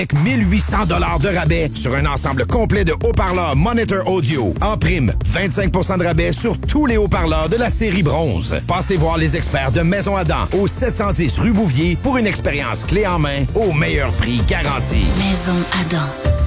avec 1800 $ de rabais sur un ensemble complet de haut-parleurs Monitor Audio. En prime, 25 % de rabais sur tous les haut-parleurs de la série Bronze. Passez voir les experts de Maison Adam au 710 rue Bouvier pour une expérience clé en main au meilleur prix garanti. Maison Adam.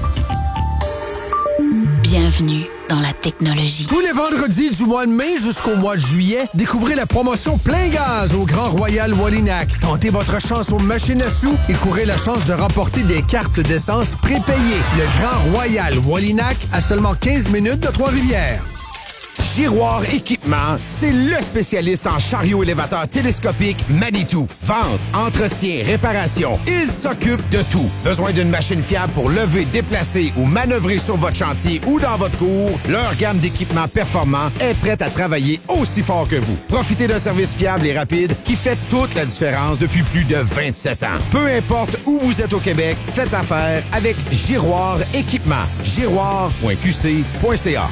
Bienvenue dans la technologie. Tous les vendredis du mois de mai jusqu'au mois de juillet, découvrez la promotion plein gaz au Grand Royal Wallinac. Tentez votre chance aux machines à sous et courez la chance de remporter des cartes d'essence prépayées. Le Grand Royal Wallinac à seulement 15 minutes de Trois-Rivières. Giroir Équipement, c'est le spécialiste en chariot élévateur télescopique Manitou. Vente, entretien, réparation, il s'occupe de tout. Besoin d'une machine fiable pour lever, déplacer ou manœuvrer sur votre chantier ou dans votre cour? Leur gamme d'équipements performants est prête à travailler aussi fort que vous. Profitez d'un service fiable et rapide qui fait toute la différence depuis plus de 27 ans. Peu importe où vous êtes au Québec, faites affaire avec Giroir Équipement. Giroir.qc.ca.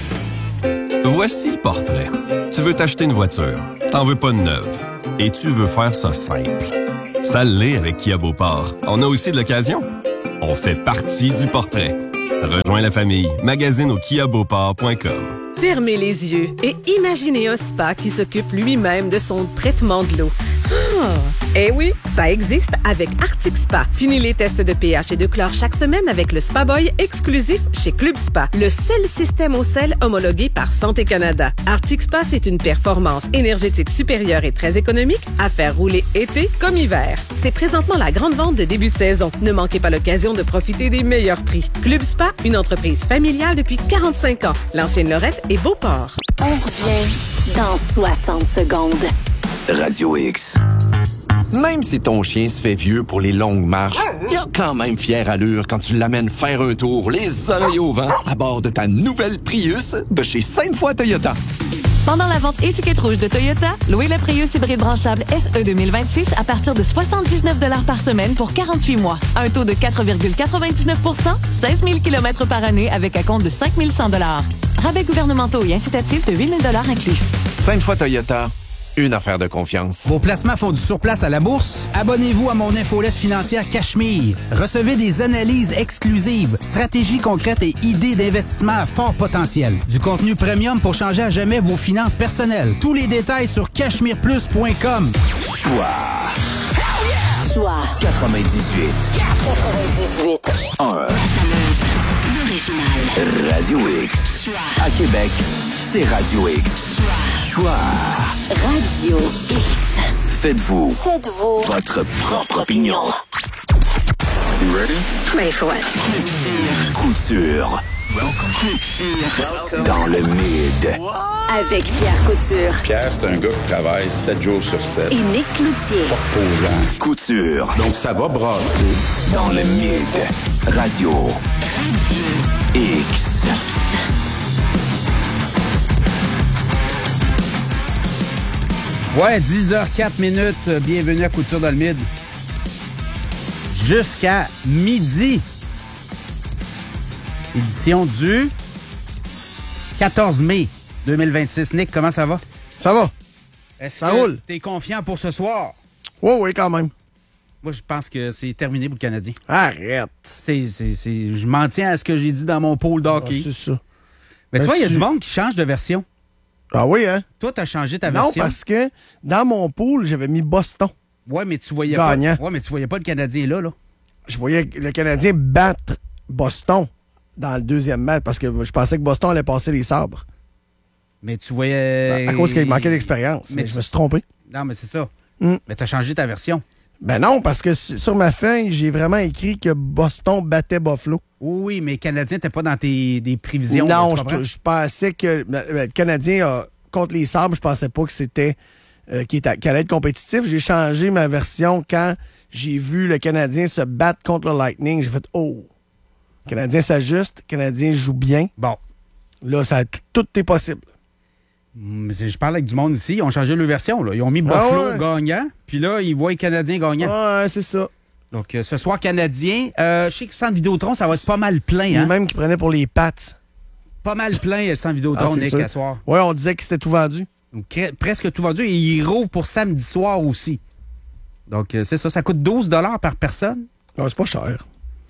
Voici le portrait. Tu veux t'acheter une voiture, t'en veux pas de neuve, et tu veux faire ça simple. Ça l'est avec Kia Beauport. On a aussi de l'occasion. On fait partie du portrait. Rejoins la famille. Magasine au kiabeauport.com. Fermez les yeux et imaginez un spa qui s'occupe lui-même de son traitement de l'eau. Eh oui, ça existe avec Arctic Spa. Fini les tests de pH et de chlore chaque semaine avec le Spa Boy exclusif chez Club Spa. Le seul système au sel homologué par Santé Canada. Arctic Spa, c'est une performance énergétique supérieure et très économique à faire rouler été comme hiver. C'est présentement la grande vente de début de saison. Ne manquez pas l'occasion de profiter des meilleurs prix. Club Spa, une entreprise familiale depuis 45 ans. L'ancienne Lorette et Beauport. On revient dans 60 secondes. Radio X. Même si ton chien se fait vieux pour les longues marches, il a quand même fière allure quand tu l'amènes faire un tour, les oreilles au vent, à bord de ta nouvelle Prius de chez Sainte-Foy Toyota. Pendant la vente étiquette rouge de Toyota, louez le Prius hybride branchable SE 2026 à partir de 79 $ par semaine pour 48 mois. Un taux de 4,99 %, 16 000 km par année avec un compte de 5 100 $. Rabais gouvernementaux et incitatifs de 8 000 $ inclus. Sainte-Foy Toyota, une affaire de confiance. Vos placements font du surplace à la bourse? Abonnez-vous à mon infolette financière Cachemire. Recevez des analyses exclusives, stratégies concrètes et idées d'investissement à fort potentiel. Du contenu premium pour changer à jamais vos finances personnelles. Tous les détails sur cachemireplus.com. Choix 98. 1. Radio X. À Québec, c'est Radio X. Choix. Radio X. Faites-vous votre propre opinion. You ready? Ready for what? Couture. Dans le mid. Avec Pierre Couture. Pierre, c'est un gars qui travaille 7 jours sur 7. Et Nick Cloutier. Posant. Couture. Donc, ça va brasser. Dans le mid. Radio X. Ouais, 10h04. Bienvenue à Couture dans le Mid. Jusqu'à midi. Édition du 14 mai 2026. Nick, comment ça va? Ça va. Est-ce Ça que roule. t'es confiant pour ce soir? Oui, quand même. Moi, je pense que c'est terminé pour le Canadien. Arrête. Je m'en tiens à ce que j'ai dit dans mon pôle d'hockey. C'est ça. Mais tu vois, il y a tu- du monde qui change de version. Ah oui, hein? Toi, t'as changé ta Non, version. parce que dans mon pool, j'avais mis Boston. Ouais, mais tu voyais Gagnant. pas. Ouais, mais tu voyais pas le Canadien là. Je voyais le Canadien battre Boston dans le deuxième match parce que je pensais que Boston allait passer les sabres. Mais tu voyais. À cause qu'il manquait d'expérience. Mais Mais je me suis trompé. Non, mais c'est ça. Mm. Mais t'as changé ta version. Ben non, parce que sur ma feuille, j'ai vraiment écrit que Boston battait Buffalo. Oui, mais le Canadien, t'es pas dans des prévisions. Non, tu comprends? je pensais que le Canadien, contre les sabres, je pensais pas que c'était qu'il allait être compétitif. J'ai changé ma version quand j'ai vu le Canadien se battre contre le Lightning. J'ai fait « Oh! » Le Canadien s'ajuste, le Canadien joue bien. Bon. Là, tout est possible. Je parle avec du monde ici, ils ont changé leur version. Là. Ils ont mis Buffalo ouais. gagnant, puis là, ils voient les Canadiens gagnant. Ouais, c'est ça. Donc, ce soir, Canadien, je sais que Centre Vidéotron, ça va être pas mal plein. Il y Hein? a même qui prenait pour les Pats. Pas mal plein, le Centre Vidéotron, c'est Nick, sûr. à soir. Ouais, on disait que c'était tout vendu. Donc, presque tout vendu. Et il rouvre pour samedi soir aussi. Donc, c'est ça. Ça coûte 12 $ par personne. Non, c'est pas cher.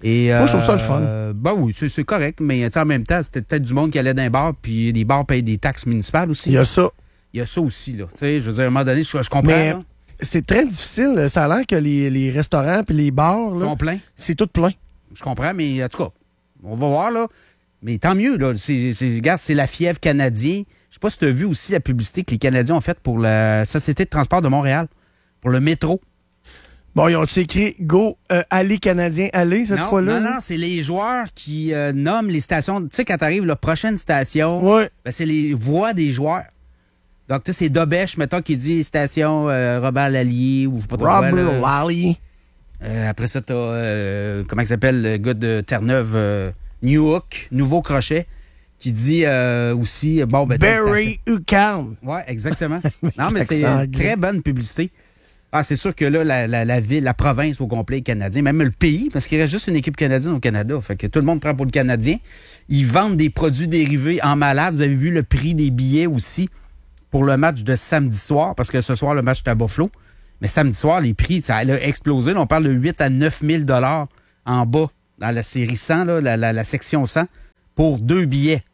Et, moi, je trouve ça le fun. Ben oui, c'est correct, mais en même temps, c'était peut-être du monde qui allait dans les bars, puis les bars payent des taxes municipales aussi. Il y a ça. Il y a ça aussi, là. Tu sais, je veux dire, à un moment donné, je comprends. Mais là. c'est très difficile. Ça a l'air que les restaurants puis les bars, là, sont pleins. C'est tout plein. Je comprends, mais en tout cas, on va voir, là. Mais tant mieux, là. Regarde, c'est la fièvre canadienne. Je sais pas si tu as vu aussi la publicité que les Canadiens ont faite pour la Société de transport de Montréal, pour le métro. Bon, ils ont-tu écrit « Go, allez Canadien, allez » cette fois-là? Non, c'est les joueurs qui nomment les stations. Tu sais, quand t'arrives la prochaine station, ouais. Ben, c'est les voix des joueurs. Donc, tu sais, c'est Dobèche, mettons, qui dit station Robert Lallier ou je sais pas trop quoi. Robert Lallier. Après ça, t'as, comment il s'appelle, le gars de Terre-Neuve, New Hook, Nouveau Crochet, qui dit aussi, bon, ben... Barry Uckalm. Ouais, exactement. Non, mais c'est une très bonne publicité. Ah, c'est sûr que là, la ville, la province au complet est canadienne, même le pays, parce qu'il reste juste une équipe canadienne au Canada. Fait que tout le monde prend pour le Canadien. Ils vendent des produits dérivés en malade. Vous avez vu le prix des billets aussi pour le match de samedi soir, parce que ce soir, le match est à Buffalo. Mais samedi soir, les prix, ça a explosé. Là, on parle de 8 à 9 000 $ en bas dans la série 100, là, la section 100, pour 2 billets.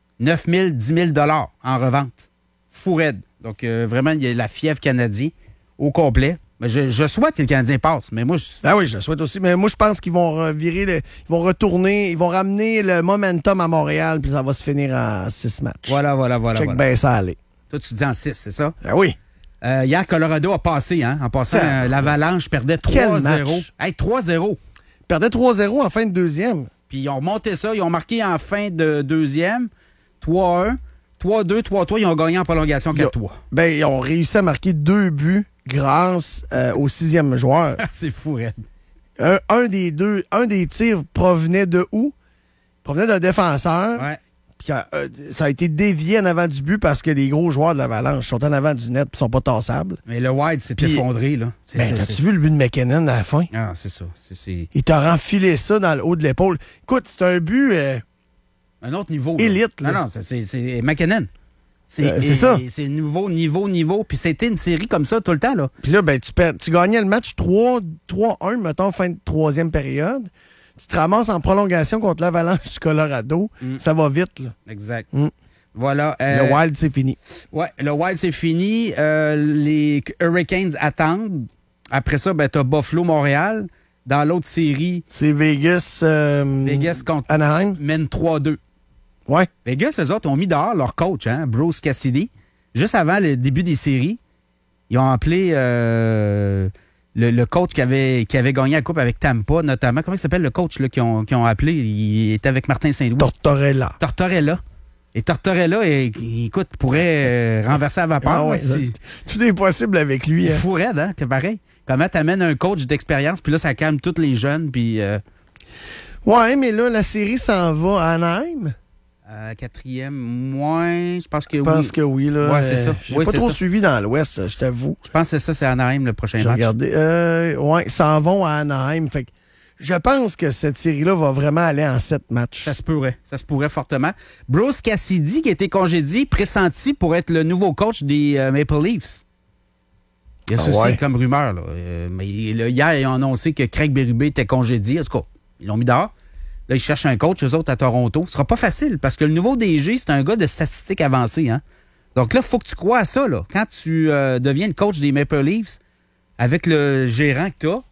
9 000, 10 000 $ en revente. Fou raide. Donc, vraiment, il y a la fièvre canadienne au complet. Je souhaite que le Canadien passe, mais moi... Ah oui, je le souhaite aussi. Mais moi, je pense qu'ils vont ils vont retourner, ils vont ramener le momentum à Montréal, puis ça va se finir en 6 matchs. Voilà. Check bien ça aller. Toi, tu dis en 6, c'est ça? Ah oui. Hier, Colorado a passé, hein? En passant, l'Avalanche perdait 3-0. Hey, 3-0. Perdait 3-0 en fin de deuxième. Puis ils ont remonté ça, ils ont marqué en fin de deuxième 3-1, 3-2, 3-3, ils ont gagné en prolongation 4-3. Ben, ils ont réussi à marquer 2 buts grâce au 6e joueur. C'est fou, Red. Un des tirs provenait de où? Provenait d'un défenseur. Ouais. Puis ça a été dévié en avant du but parce que les gros joueurs de l'Avalanche sont en avant du net et sont pas tassables. Mais le wide s'est effondré, là. As-tu vu le but de McKinnon à la fin? Ah, c'est ça. Il t'a renfilé ça dans le haut de l'épaule. Écoute, c'est un but... un autre niveau. Élite, là. Non, c'est McKinnon. C'est ça. C'est niveau. Puis c'était une série comme ça tout le temps, là. Puis là, ben, tu gagnais le match 3-1, mettons, fin de 3e période. Tu te ramasses en prolongation contre l'Avalanche du Colorado. Ça va vite, là. Exact. Voilà. Le Wild, c'est fini. Ouais, le Wild, c'est fini. Les Hurricanes attendent. Après ça, ben, t'as Buffalo-Montréal. Dans l'autre série... C'est Vegas contre Anaheim. Mène 3-2. Ouais. Vegas, eux autres, ont mis dehors leur coach, hein, Bruce Cassidy. Juste avant le début des séries, ils ont appelé le coach qui avait gagné la Coupe avec Tampa, notamment. Comment il s'appelle le coach là, qui ont appelé? Il était avec Martin Saint-Louis. Tortorella. Et Tortorella, écoute, pourrait renverser la vapeur. Ah ouais, tout est possible avec lui. C'est fou raide, hein? Que pareil. Comment t'amènes un coach d'expérience, puis là, ça calme tous les jeunes, puis... Ouais, mais là, la série s'en va à Anaheim. 4e, moins, je pense que oui. Je pense que oui, là. Ouais, c'est ça. J'ai pas trop suivi dans l'Ouest, je t'avoue. Je pense que c'est Anaheim le prochain match. Regardez. Ouais, ils s'en vont à Anaheim. Fait que je pense que cette série-là va vraiment aller en 7 matchs. Ça se pourrait fortement. Bruce Cassidy, qui a été congédié, pressenti pour être le nouveau coach des Maple Leafs. Il y a ceci comme rumeur. Là. Mais hier, ils ont annoncé que Craig Berube était congédié. En tout cas, ils l'ont mis dehors. Là, ils cherchent un coach, eux autres, à Toronto. Ce sera pas facile, parce que le nouveau DG, c'est un gars de statistiques avancées. Hein? Donc là, il faut que tu crois à ça. Là. Quand tu deviens le coach des Maple Leafs, avec le gérant que tu as,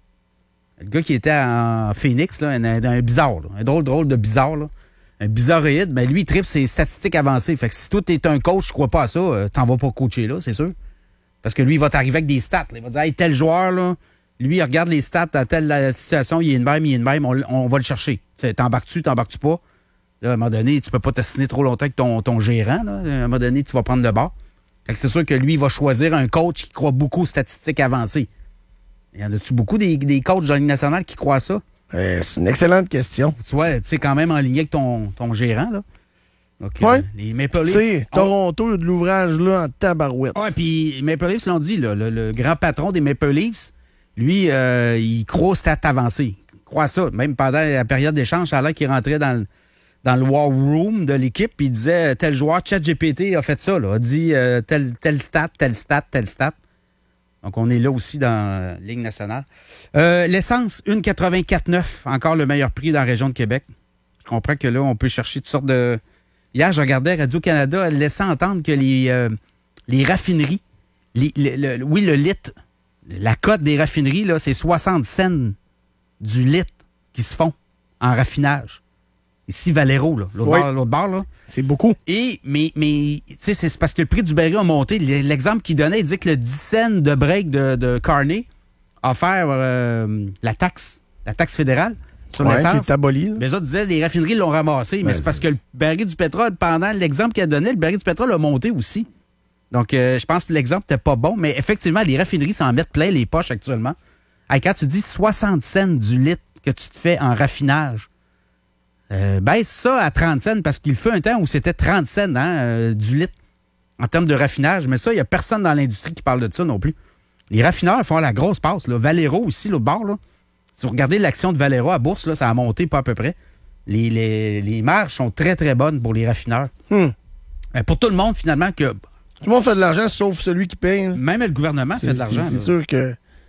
le gars qui était en Phoenix, là, un bizarre, là, un drôle de bizarre, là, un bizarroïde, ben lui, il tripe ses statistiques avancées. Fait que si toi, tu es un coach, tu crois pas à ça, t'en vas pas coacher là, c'est sûr. Parce que lui, il va t'arriver avec des stats. Là. Il va dire, hey, tel joueur, là, lui, il regarde les stats à telle situation, il est une même, on va le chercher. T'embarques-tu pas? Là, à un moment donné, tu peux pas t'assiner trop longtemps avec ton gérant. Là. À un moment donné, tu vas prendre le bord. Fait que c'est sûr que lui, il va choisir un coach qui croit beaucoup aux statistiques avancées. Y en a-tu beaucoup des coachs dans la Ligue nationale qui croient à ça? C'est une excellente question. Tu vois, tu sais, quand même en ligne avec ton gérant, là. Donc, les Maple Leafs... Tu sais, Toronto, il y a de l'ouvrage, là, en tabarouette. Ouais, puis Maple Leafs l'ont dit, là, le grand patron des Maple Leafs, lui, il croit aux stats avancées. Il croit à ça. Même pendant la période d'échange, ça a l'air qu'il rentrait dans le war room de l'équipe, puis il disait, tel joueur, ChatGPT a fait ça, là, a dit tel stat. Donc, on est là aussi dans la Ligue nationale. L'essence, 1,84,9. Encore le meilleur prix dans la région de Québec. Je comprends que là, on peut chercher toutes sortes de... Hier, je regardais Radio-Canada, elle laissait entendre que les raffineries, le litre, la cote des raffineries, là, c'est 60 cents du litre qui se font en raffinage. Ici, Valero, là, l'autre bord, là. C'est beaucoup. Mais tu sais, c'est parce que le prix du baril a monté. L'exemple qu'il donnait, il disait que le 10 cents de break de Carney a offert la taxe fédérale sur l'essence. Qui est abolie. Les autres disaient que les raffineries l'ont ramassé, mais c'est parce que le baril du pétrole, pendant l'exemple qu'il a donné, le baril du pétrole a monté aussi. Donc, je pense que l'exemple n'était pas bon, mais effectivement, les raffineries s'en mettent plein les poches actuellement. Hey, quand tu dis 60 cents du litre que tu te fais en raffinage, baisse ça à 30 cents parce qu'il fut un temps où c'était 30 cents du litre en termes de raffinage. Mais ça, il n'y a personne dans l'industrie qui parle de ça non plus. Les raffineurs font la grosse passe. Là. Valero aussi, l'autre bord. Là. Si vous regardez l'action de Valero à bourse, là, ça a monté pas à peu près. Les marges sont très, très bonnes pour les raffineurs. Pour tout le monde, finalement, que... Tout le monde fait de l'argent, sauf celui qui paye. Même le gouvernement fait de l'argent. C'est sûr que...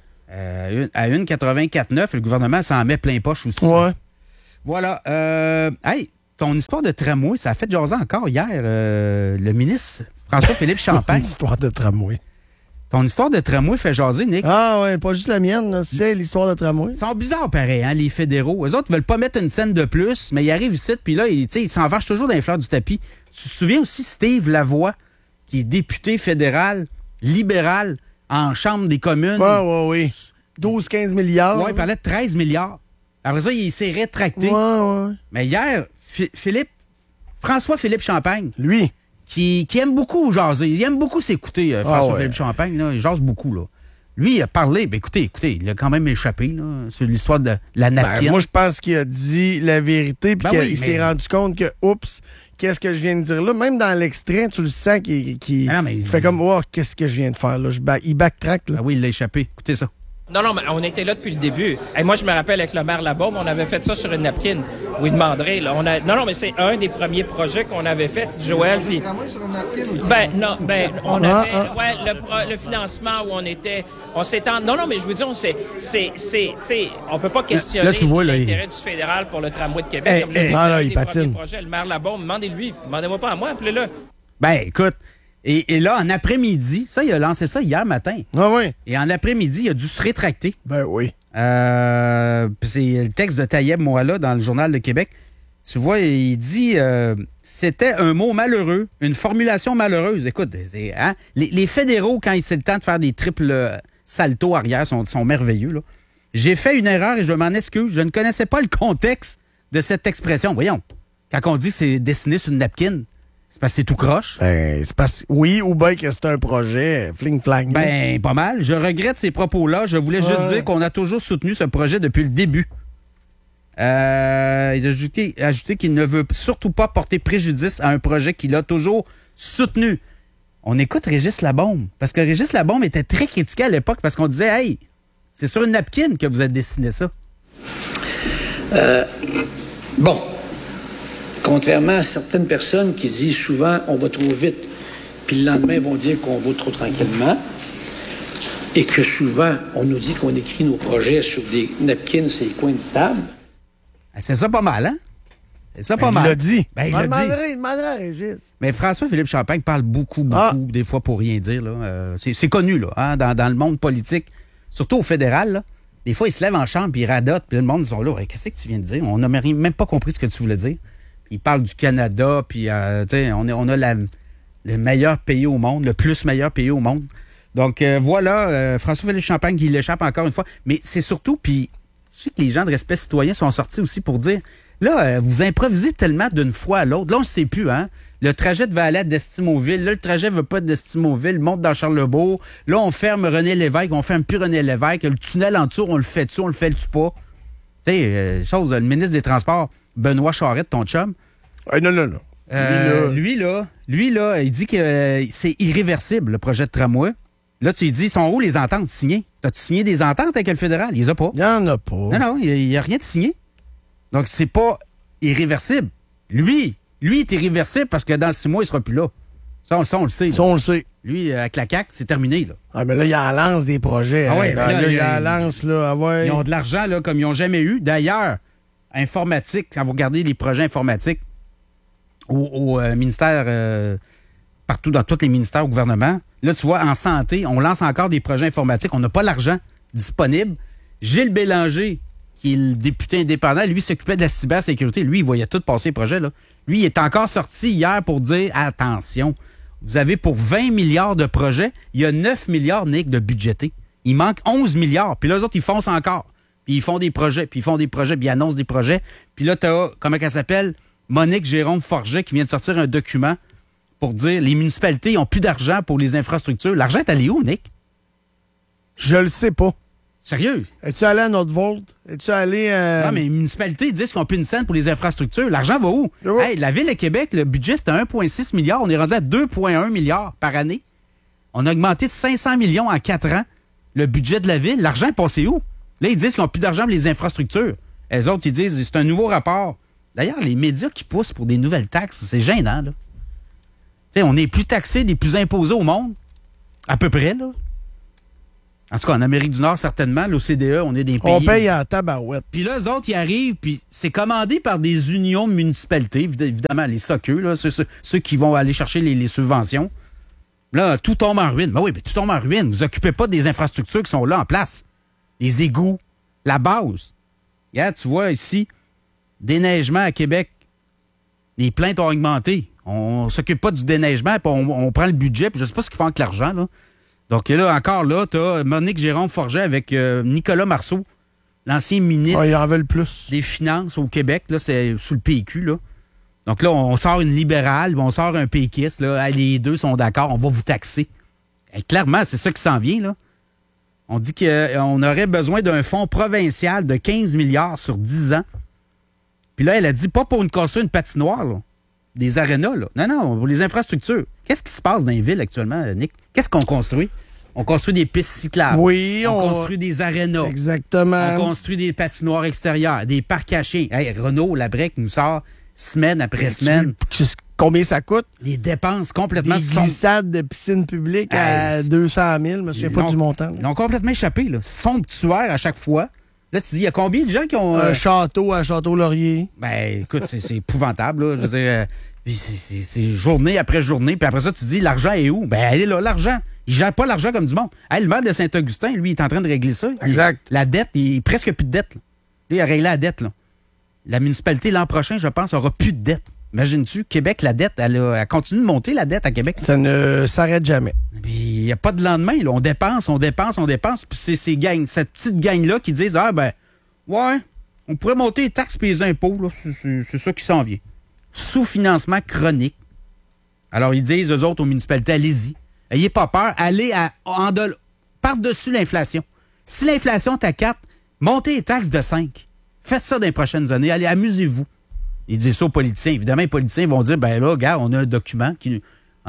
à 1,84,9, le gouvernement s'en met plein poche aussi. Ouais. Voilà. Hey, ton histoire de tramway, ça a fait jaser encore hier le ministre François-Philippe Champagne. L'histoire de tramway. Ton histoire de tramway fait jaser, Nick. Ah ouais, pas juste la mienne, là. C'est l'histoire de tramway. Ils sont bizarres pareil, hein, les fédéraux. Eux autres veulent pas mettre une scène de plus, mais ils arrivent ici, puis là, ils s'en vachent toujours dans les fleurs du tapis. Tu te souviens aussi Steve Lavoie, qui est député fédéral, libéral, en Chambre des communes. Oui. 12-15 milliards. Oui, il parlait de 13 milliards. Après ça, il s'est rétracté. Ouais. Mais hier, François-Philippe Champagne, lui, qui aime beaucoup jaser, il aime beaucoup s'écouter, François-Philippe Champagne, là, il jase beaucoup, là. Lui, il a parlé, écoutez, il a quand même échappé là, sur l'histoire de la napkin. Moi, je pense qu'il a dit la vérité, puis qu'il s'est rendu compte que, oups, qu'est-ce que je viens de dire là? Même dans l'extrait, tu le sens qu'il fait comme, oh, qu'est-ce que je viens de faire là? Il backtrack. Là. Ah oui, il l'a échappé. Écoutez ça. Non, mais on était là depuis le début. Et moi, je me rappelle avec le maire Labaume, on avait fait ça sur une napkin. Vous demanderez, là. Non, mais c'est un des premiers projets qu'on avait fait, Joël. Puis... on avait, le financement où on s'étend. Non, mais je vous dis, on peut pas questionner l'intérêt du fédéral pour le tramway de Québec. Comme il patine. Projets. Le maire Labaume, demandez-moi pas à moi, appelez-le. Écoute. Et là, en après-midi, ça, il a lancé ça hier matin. Ah oui. Et en après-midi, il a dû se rétracter. Ben oui. C'est le texte de Taïeb Moala dans le Journal de Québec. Tu vois, il dit c'était un mot malheureux, une formulation malheureuse. Écoute, les fédéraux, quand c'est le temps de faire des triples saltos arrière, sont merveilleux. Là. J'ai fait une erreur et je m'en excuse. Je ne connaissais pas le contexte de cette expression. Voyons, quand on dit que c'est dessiné sur une napkin, c'est parce que c'est tout croche. C'est parce oui, ou bien que c'est un projet fling-flang. Pas mal. Je regrette ces propos-là. Je voulais juste dire qu'on a toujours soutenu ce projet depuis le début. Il a ajouté qu'il ne veut surtout pas porter préjudice à un projet qu'il a toujours soutenu. On écoute Régis Labaume. Parce que Régis Labaume était très critiqué à l'époque parce qu'on disait « Hey, c'est sur une napkin que vous avez dessiné ça. » Contrairement à certaines personnes qui disent souvent on va trop vite, puis le lendemain ils vont dire qu'on va trop tranquillement, et que souvent on nous dit qu'on écrit nos projets sur des napkins sur les coins de table. C'est ça pas mal, hein? C'est ça pas mal. Il l'a dit. Il demanderait à Régis. Mais François-Philippe Champagne parle beaucoup, des fois pour rien dire. Là. C'est connu là, hein, dans le monde politique, surtout au fédéral. Là. Des fois, il se lève en chambre puis il radote, puis le monde sont là. Hey, qu'est-ce que tu viens de dire? On n'a même pas compris ce que tu voulais dire. Il parle du Canada, puis on a le meilleur pays au monde, le plus meilleur pays au monde. Donc voilà, François-Philippe Champagne qui l'échappe encore une fois. Mais c'est surtout, puis je sais que les gens de Respect citoyen sont sortis aussi pour dire, là, vous improvisez tellement d'une fois à l'autre. Là, on ne sait plus, hein? Le trajet devait aller d'Estimauville. Là, le trajet ne veut pas d'Estimauville, monte dans Charlebourg. Là, on ferme René Lévesque, on ferme plus René Lévesque. Le tunnel en dessous, on le fait-tu, on le fait-tu pas? Tu sais, le ministre des Transports, Benoît Charette, ton chum. Non. Lui, là, il dit que c'est irréversible, le projet de tramway. Là, tu lui dis, sont où les ententes signées? T'as-tu signé des ententes avec le fédéral? Il les a pas. Il n'y en a pas. Non, il n'y a rien de signé. Donc, c'est pas irréversible. Lui est irréversible parce que dans 6 mois, il sera plus là. Ça, on le sait. Ça, on le sait. Lui, avec la CAQ, c'est terminé. Là. Ah, mais là, il en lance des projets. Ah ouais, là, il en lance, là. Ah ouais. Ils ont de l'argent, là, comme ils n'ont jamais eu. D'ailleurs, informatique, quand vous regardez les projets informatiques au ministère, partout dans tous les ministères au gouvernement, là, tu vois, en santé, on lance encore des projets informatiques. On n'a pas l'argent disponible. Gilles Bélanger, qui est le député indépendant, lui, s'occupait de la cybersécurité. Lui, il voyait tout passer les projets. Là. Lui, il est encore sorti hier pour dire, attention, vous avez pour 20 milliards de projets, il y a 9 milliards, Nick, de budgétés. Il manque 11 milliards. Puis là, eux autres, ils foncent encore. Puis ils font des projets, puis ils annoncent des projets. Puis là, tu as, comment elle s'appelle, Monique Jérôme-Forget, qui vient de sortir un document pour dire les municipalités n'ont plus d'argent pour les infrastructures. L'argent est allé où, Nick? Je le sais pas. Sérieux? Es-tu allé à Nordvolt? Es-tu allé Non, mais les municipalités disent qu'ils n'ont plus une scène pour les infrastructures. L'argent va où? Oh. Hey, la Ville de Québec, le budget, c'était 1,6 milliard. On est rendu à 2,1 milliards par année. On a augmenté de 500 millions en 4 ans le budget de la Ville. L'argent est passé où? Là, ils disent qu'ils n'ont plus d'argent pour les infrastructures. Les autres, ils disent c'est un nouveau rapport. D'ailleurs, les médias qui poussent pour des nouvelles taxes, c'est gênant, là. T'sais, on est plus taxés, les plus imposés au monde. À peu près, là. En tout cas, en Amérique du Nord, certainement, l'OCDE, on est des pays... On paye en tabarouette. Puis là, eux autres, ils arrivent, puis c'est commandé par des unions de municipalités, évidemment, les SOCE, là, ceux qui vont aller chercher les subventions. Là, tout tombe en ruine. Ben oui, tout tombe en ruine. Vous occupez pas des infrastructures qui sont là en place. Les égouts, la base. Regarde, tu vois ici, déneigement à Québec, les plaintes ont augmenté. On s'occupe pas du déneigement, puis on prend le budget, puis je sais pas ce qu'ils font avec l'argent, là. Donc là, encore là, tu as Monique Jérôme-Forget avec Nicolas Marceau, l'ancien ministre ils en veulent plus. Des Finances au Québec. Là, c'est sous le PQ. Là. Donc là, on sort une libérale, on sort un péquiste. Là. Les deux sont d'accord, on va vous taxer. Et clairement, c'est ça qui s'en vient. Là. On dit qu'on aurait besoin d'un fonds provincial de 15 milliards sur 10 ans. Puis là, elle a dit, pas pour construire une patinoire, là, des arénas. Là. Non, pour les infrastructures. Qu'est-ce qui se passe dans les villes actuellement, Nick? Qu'est-ce qu'on construit? On construit des pistes cyclables. Oui, on construit des arénas. Exactement. On construit des patinoires extérieures, des parcs à chiens. Hey, Renault, la break nous sort semaine après semaine. Combien ça coûte? Les dépenses complètement... Des glissades de piscine publique à 200 000, je me souviens pas du montant. Ils ont complètement échappé. Là. Somptuaire à chaque fois. Là, tu dis, il y a combien de gens qui ont... Un château à Château-Laurier. Ben, écoute, c'est épouvantable. Là. Je veux dire... c'est journée après journée. Puis après ça, tu dis, l'argent est où? Ben, elle est là, l'argent. Il ne gère pas l'argent comme du monde. Hey, le maire de Saint-Augustin, lui, il est en train de régler ça. Exact. La dette, il a presque plus de dette. Là. Lui, il a réglé la dette. Là. La municipalité, l'an prochain, je pense, n'aura plus de dette. Imagines-tu, Québec, la dette, elle continue de monter, la dette à Québec. Ça ne s'arrête jamais. Il n'y a pas de lendemain. Là. On dépense. Puis c'est ces gangs, cette petite gang-là qui disent, ouais, on pourrait monter les taxes et les impôts. Là. C'est ça qui s'en vient. Sous-financement chronique. Alors, ils disent, eux autres, aux municipalités, allez-y. Ayez pas peur. Allez par-dessus l'inflation. Si l'inflation est à 4, montez les taxes de 5. Faites ça dans les prochaines années. Allez, amusez-vous. Ils disent ça aux politiciens. Évidemment, les politiciens vont dire, ben là, regarde, on a un document qui...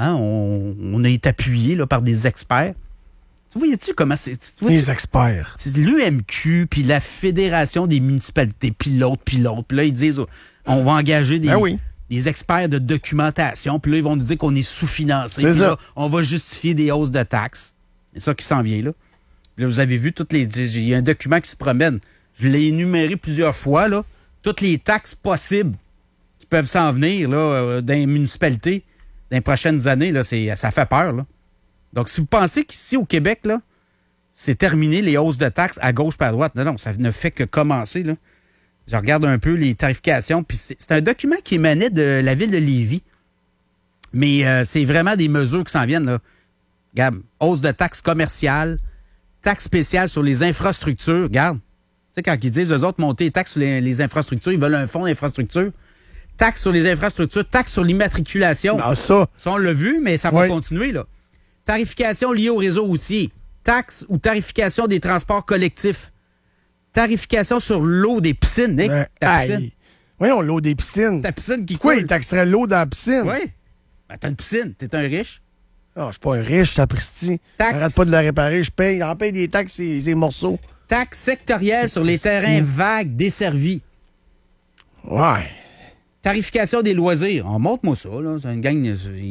on est appuyé là, par des experts. Tu voyais-tu comment c'est... Les experts. C'est l'UMQ, puis la Fédération des municipalités, puis l'autre. Puis là, ils disent, on va engager des experts de documentation, puis là, ils vont nous dire qu'on est sous-financé. Puis là, on va justifier des hausses de taxes. C'est ça qui s'en vient, là. Là, vous avez vu, il y a un document qui se promène. Je l'ai énuméré plusieurs fois, là. Toutes les taxes possibles qui peuvent s'en venir, là, dans les municipalités, dans les prochaines années, là, ça fait peur, là. Donc, si vous pensez qu'ici, au Québec, là, c'est terminé les hausses de taxes à gauche par à droite, non, ça ne fait que commencer, là. Je regarde un peu les tarifications, puis c'est un document qui émanait de la ville de Lévis. Mais c'est vraiment des mesures qui s'en viennent, là. Regarde, hausse de taxes commerciales, taxes spéciales sur les infrastructures. Regarde, tu sais, quand ils disent, eux autres, monter les taxes sur les infrastructures, ils veulent un fonds d'infrastructure. Taxes sur les infrastructures, taxes sur l'immatriculation. Non, ça, on l'a vu, mais ça va continuer, là. Tarification liée au réseau routier. Taxes ou tarification des transports collectifs. Tarification sur l'eau des piscines, Nick. Ta piscine. Voyons, l'eau des piscines. Ta piscine qui coule. Quoi, il taxerait l'eau dans la piscine? Oui. Ben, t'as une piscine. T'es un riche. Ah, je suis pas un riche, sapristi. Arrête pas de la réparer. Je paye. J'en paye des taxes, ces morceaux. Taxes sectorielles sur les terrains vagues desservis. Ouais. Tarification des loisirs. Montre-moi ça, là. C'est une gang...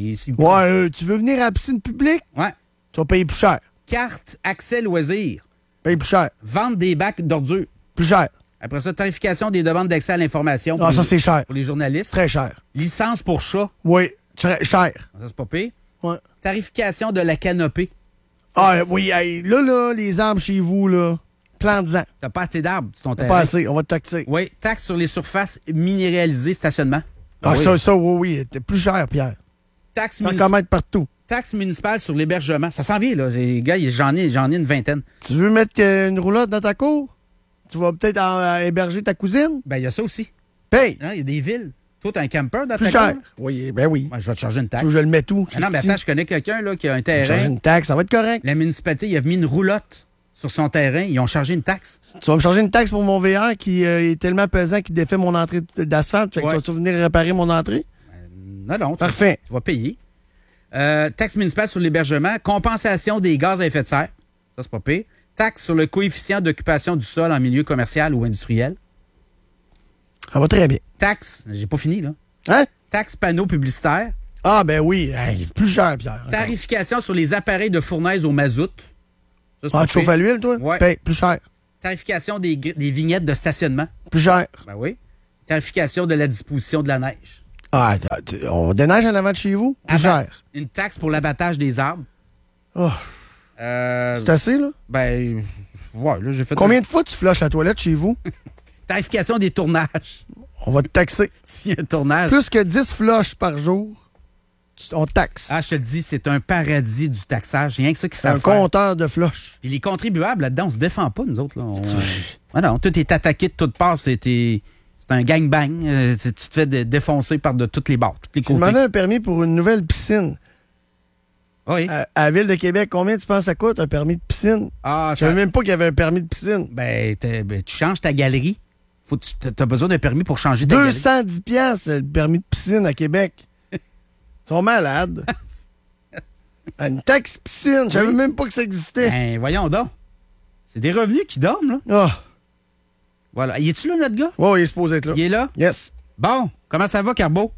tu veux venir à la piscine publique? Ouais. Tu vas payer plus cher. Carte accès loisirs. Paye plus cher. Vente des bacs d'ordures. Plus cher. Après ça, tarification des demandes d'accès à l'information. Ah, ça, c'est cher. Pour les journalistes. Très cher. Licence pour chat. Oui, cher. Ça, c'est pas pire. Ouais. Tarification de la canopée. Oui, hey, là, les arbres chez vous, là, plante-en. T'as pas assez d'arbres sur ton terrain. Pas assez, on va te taxer. Oui, taxe sur les surfaces minéralisées, stationnement. Oui, c'est plus cher, Pierre. Taxe municipale partout. Taxe municipale sur l'hébergement. Ça s'en vient, là. Les gars, j'en ai une vingtaine. Tu veux mettre une roulotte dans ta cour? Tu vas peut-être héberger ta cousine? Ben, il y a ça aussi. Paye! Il y a des villes. Toi, t'as un camper dans plus ta cher. cour? Oui, ben oui. Ben, je vais te charger une taxe. Tu veux que je le mette où? Non, mais attends, je connais quelqu'un là, qui a un terrain. Je vais charger une taxe, ça va être correct. La municipalité, il a mis une roulotte sur son terrain. Ils ont chargé une taxe. Tu vas me charger une taxe pour mon VR qui est tellement pesant qu'il défait mon entrée d'asphalte. Fait que tu vas venir réparer mon entrée? Non. Parfait. Tu vas payer. Taxe municipale sur l'hébergement. Compensation des gaz à effet de serre. Ça, c'est pas pire. Taxe sur le coefficient d'occupation du sol en milieu commercial ou industriel. Ça va très bien. Taxe, j'ai pas fini, là. Hein? Taxe panneau publicitaire. Ah, ben oui. Plus cher, Pierre. Tarification sur les appareils de fournaise au mazout. Ça, tu chauffes à l'huile, toi? Ouais. Paye, plus cher. Tarification des vignettes de stationnement. Plus cher. Ben oui. Tarification de la disposition de la neige. Ah, on déneige en avant de chez vous? Plus cher. Une taxe pour l'abattage des arbres. Oh. C'est assez, là? Ben, ouais, là, j'ai fait... Combien de fois tu flushes la toilette chez vous? Tarification des tournages. On va te taxer. S'il y a un tournage. Plus que 10 flushes par jour, on taxe. Ah, je te dis, c'est un paradis du taxage. Rien que ça qui savent faire. Un compteur de flushes. Puis les contribuables, là-dedans, on se défend pas, nous autres. Là. Non, tout est attaqué de toutes parts. C'est un gangbang. Tu te fais défoncer par de toutes les bords, tous les côtés. Tu demandais un permis pour une nouvelle piscine. Oui. À la Ville de Québec, combien tu penses ça coûte, un permis de piscine? Ah, je savais même pas qu'il y avait un permis de piscine. Ben, tu changes ta galerie. Tu as besoin d'un permis pour changer ta galerie. 210 $, le permis de piscine à Québec. Ils sont malades. Une taxe piscine, je savais même pas que ça existait. Ben, voyons donc. C'est des revenus qui dorment, là. Ah. Voilà. Y est-tu là, notre gars? Oui, il est supposé être là. Il est là? Yes. Bon, comment ça va, Carbo?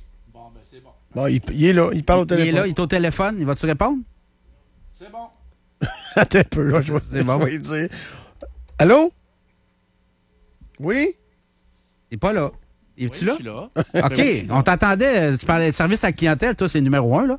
Bon, il est là, il parle au téléphone. Il est là, il est au téléphone. Il va-tu répondre? C'est bon. Attends un peu, là, c'est bon. Dire. Allô? Oui? Il est pas là. Es-tu là? Je suis là. OK, on t'attendait. Tu parlais de service à la clientèle. Toi, c'est le numéro 1, là.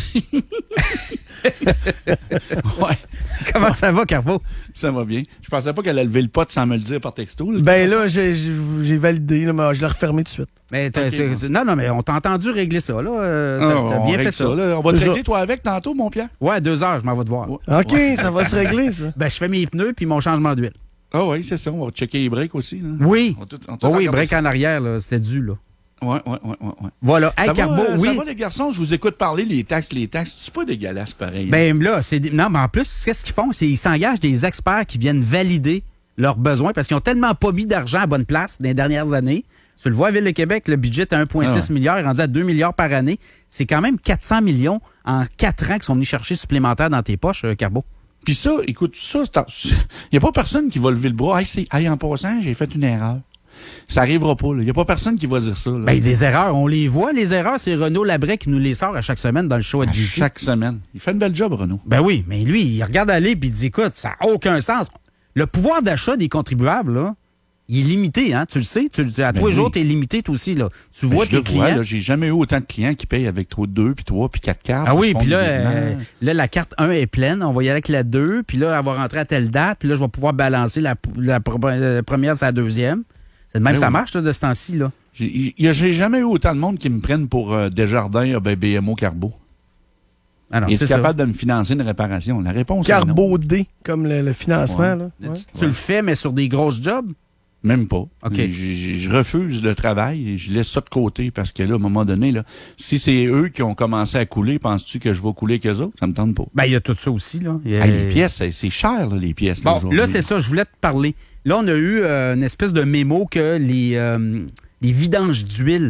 Ouais. Comment ça va, Carbo? Ça va bien. Je pensais pas qu'elle allait lever le pot sans me le dire par texto. Là, ben là, j'ai validé, là, mais je l'ai refermé tout de suite. Mais non, mais on t'a entendu régler ça, là. T'as bien fait ça. Là. On va te régler, toi, avec tantôt, mon Pierre? Ouais, 2 heures, je m'en vais te voir. OK, ça va se régler, ça. Ben, je fais mes pneus puis mon changement d'huile. Ah oui, c'est ça. On va checker les breaks aussi. Là. Oui. Oui, break en arrière, là, c'était dû, là. Ouais. Voilà. Hey, Carbo, oui. Ça va, les garçons? Je vous écoute parler, les taxes. C'est pas dégueulasse, pareil. Ben là, non, mais en plus, qu'est-ce qu'ils font? C'est qu'ils s'engagent des experts qui viennent valider leurs besoins parce qu'ils ont tellement pas mis d'argent à bonne place dans les dernières années. Tu le vois, à Ville de Québec, le budget est à 1,6 milliard, est rendu à 2 milliards par année. C'est quand même 400 millions en 4 ans qui sont venus chercher supplémentaires dans tes poches, Carbo. Puis ça, écoute, il n'y a pas personne qui va lever le bras. Hey, en passant, j'ai fait une erreur. Ça arrivera pas. Il n'y a pas personne qui va dire ça. Là. Ben, des erreurs, on les voit, les erreurs. C'est Renaud Labrec qui nous les sort à chaque semaine dans le show à JC. Chaque semaine. Il fait une belle job, Renaud. Ben oui, mais lui, il regarde aller et il dit, écoute, ça n'a aucun sens. Le pouvoir d'achat des contribuables, là, il est limité, hein? Tu le sais. À tous les jours, tu es limité, toi aussi. Là. Tu vois tes clients. J'ai jamais eu autant de clients qui payent avec 2, puis 3, puis 4 cartes. Ah oui, puis là, la carte 1 est pleine. On va y aller avec la 2. Puis là, elle va rentrer à telle date. Puis là, je vais pouvoir balancer la première sur la deuxième. C'est de même, ça marche, là, de ce temps-ci, là. J'ai jamais eu autant de monde qui me prennent pour Desjardins, BMO, Carbo. Alors, es-tu capable de me financer une réparation? La réponse est non. Carbo D, comme le financement. Ouais. Là. Tu le fais, mais sur des grosses jobs? Même pas. Okay. Je refuse le travail et je laisse ça de côté parce que là, à un moment donné, là, si c'est eux qui ont commencé à couler, penses-tu que je vais couler qu'eux autres? Ça me tente pas. Ben, il y a tout ça aussi, là. Les pièces, c'est cher, là, les pièces. Bon, là, c'est ça, je voulais te parler. Là, on a eu une espèce de mémo que les vidanges d'huile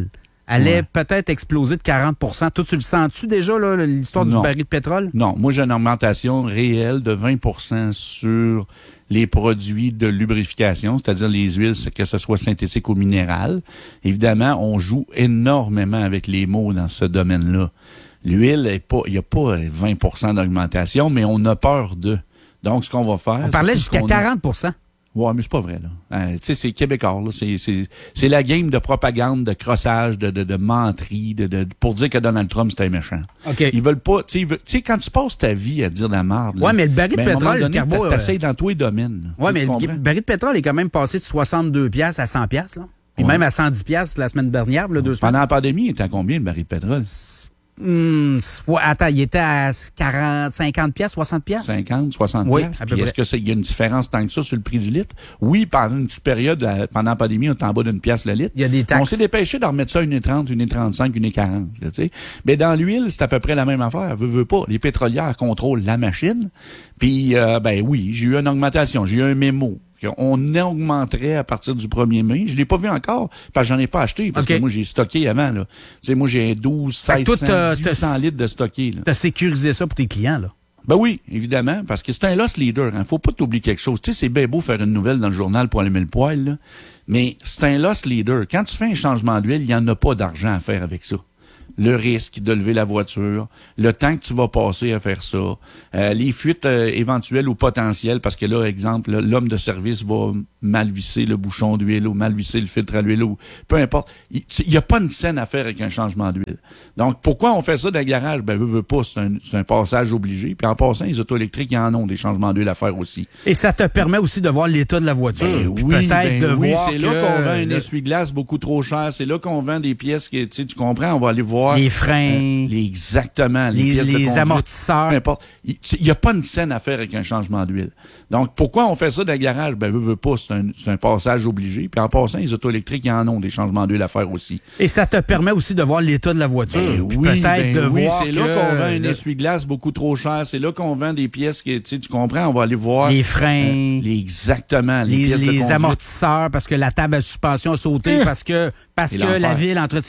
allait peut-être exploser de 40 %. Toi, tu le sens-tu déjà, là, l'histoire du baril de pétrole? Non, moi, j'ai une augmentation réelle de 20 % sur les produits de lubrification, c'est-à-dire les huiles, que ce soit synthétique ou minérales. Évidemment, on joue énormément avec les mots dans ce domaine-là. L'huile, il n'y a pas 20 % d'augmentation, mais on a peur d'eux. Donc, ce qu'on va faire... On parlait jusqu'à 40 %. Ouais, mais c'est pas vrai, là. Tu sais, c'est québécois, là. C'est la game de propagande, de crossage, de menterie, pour dire que Donald Trump, c'était méchant. OK. Ils veulent pas, tu sais, quand tu passes ta vie à dire de la merde, là. Ouais, mais le baril de pétrole, le carbo. T'essayes dans tous les domaines. Ouais, mais le baril de pétrole est quand même passé de 62 $ à 100 $, là. Puis même à 110 $ la semaine dernière, là, 2 semaines. Pendant la pandémie, il était à combien, le baril de pétrole? Attends, il était à 50 $, 60 $? 50, 60 oui, $. Puis est-ce qu'il y a une différence tant que ça sur le prix du litre? Oui, pendant une petite période, pendant la pandémie, on était en bas d'une pièce le litre. Il y a des taxes. On s'est dépêché d'en remettre ça à 1,30, 1,35, 1,40. Tu sais. Mais dans l'huile, c'est à peu près la même affaire. Veux pas. Les pétrolières contrôlent la machine. Puis, oui, j'ai eu une augmentation. J'ai eu un mémo. On augmenterait à partir du 1er mai. Je l'ai pas vu encore, parce que j'en ai pas acheté, parce que moi, j'ai stocké avant, là. Tu sais, moi, j'ai 12, 1600, 1800 litres de stocké, là. T'as sécurisé ça pour tes clients, là? Ben oui, évidemment, parce que c'est un loss leader, hein. Faut pas t'oublier quelque chose. Tu sais, c'est bien beau faire une nouvelle dans le journal pour allumer le poêle, là. Mais c'est un loss leader. Quand tu fais un changement d'huile, il y en a pas d'argent à faire avec ça. Le risque de lever la voiture, le temps que tu vas passer à faire ça, les fuites éventuelles ou potentielles, parce que là, exemple, l'homme de service va mal visser le bouchon d'huile ou mal visser le filtre à l'huile ou peu importe. Il n'y a pas une scène à faire avec un changement d'huile. Donc, pourquoi on fait ça dans le garage? Ben, veut pas, c'est un passage obligé. Puis en passant, les autos électriques, ils en ont des changements d'huile à faire aussi. Et ça te permet aussi de voir l'état de la voiture. Ben, peut-être de voir c'est là qu'on vend un essuie-glace beaucoup trop cher. C'est là qu'on vend des pièces que, tu comprends, on va aller voir. Les freins. Exactement. Les amortisseurs. Peu importe. Il n'y a pas une scène à faire avec un changement d'huile. Donc, pourquoi on fait ça dans le garage? Ben, veut pas, c'est un passage obligé. Puis en passant, les autos électriques, ils en ont des changements d'huile à faire aussi. Et ça te permet aussi de voir l'état de la voiture. Peut-être de voir c'est là qu'on vend un essuie-glace beaucoup trop cher. C'est là qu'on vend des pièces que, tu comprends, on va aller voir. Les freins. Exactement. Les amortisseurs, parce que la table à suspension a sauté, parce que la ville entretient